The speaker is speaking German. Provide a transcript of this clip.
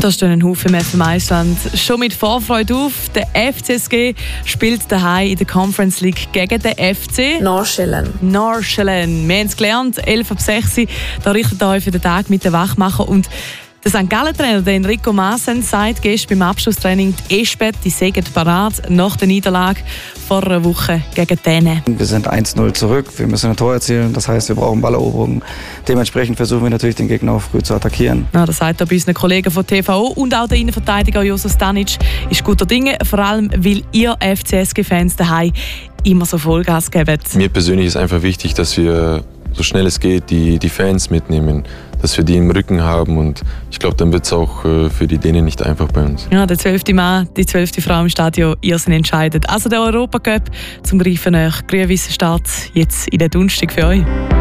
Da stehen ein Haufen im FM Island schon mit Vorfreude auf. Der FCSG spielt daheim in der Conference League gegen den FC Nordsjælland. Wir haben es gelernt, 11:06 da richtet ihr euch für den Tag mit den Wachmacher. Und der St. Gallen-Trainer Enrico Maassen sagt gestern beim Abschlusstraining, die Espet seien parat nach der Niederlage vor einer Woche gegen denen. Wir sind 1-0 zurück, wir müssen ein Tor erzielen, das heißt, wir brauchen Balleroberung. Dementsprechend versuchen wir natürlich, den Gegner auch früh zu attackieren. Ja, das sagt er bei unseren Kollegen von TVO und auch der Innenverteidiger Joso Stanic ist guter Dinge, vor allem weil ihr FCSG-Fans daheim immer so Vollgas geben. Mir persönlich ist einfach wichtig, dass wir so schnell es geht die Fans mitnehmen, dass wir die im Rücken haben und ich glaube, dann wird es auch für die Dänen nicht einfach bei uns. Ja, der 12. Mann, die 12. Frau im Stadion, ihr seid entscheidet. Also der Europacup zum Greifen nach. Grün-weißer Start jetzt in den Donnerstag für euch.